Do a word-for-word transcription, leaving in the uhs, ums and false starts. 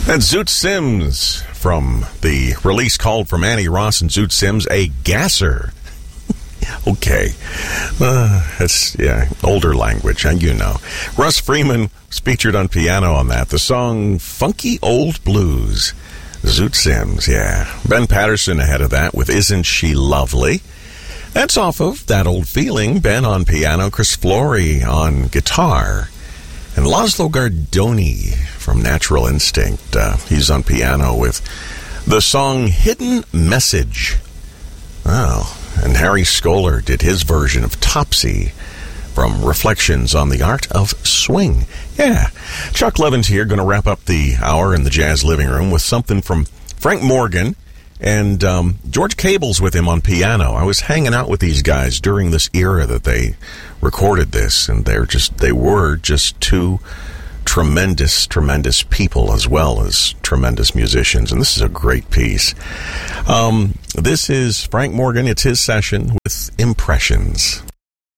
And Zoot Sims from the release called from Annie Ross and Zoot Sims, A Gasser. Okay. Uh, that's, yeah, older language, and you know. Russ Freeman was featured on piano on that. The song Funky Old Blues. Zoot Sims, yeah. Ben Patterson ahead of that with Isn't She Lovely? That's off of That Old Feeling. Ben on piano, Chris Flory on guitar. And Laszlo Gardoni from Natural Instinct. Uh, he's on piano with the song Hidden Message. Oh, and Harry Scholar did his version of Topsy from Reflections on the Art of Swing. Yeah. Chuck Levin's here, going to wrap up the hour in the Jazz Living Room with something from Frank Morgan. And um, George Cable's with him on piano. I was hanging out with these guys during this era that they recorded this, and they're just they were just two tremendous, tremendous people as well as tremendous musicians. And this is a great piece. Um, this is Frank Morgan. It's his session with Impressions.